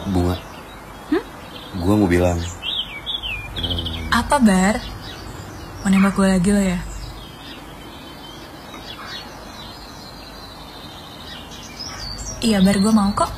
Bunga, gue mau bilang. Apa, Bar? Mau nembak gue lagi lo ya? Iya, Bar, gue mau kok.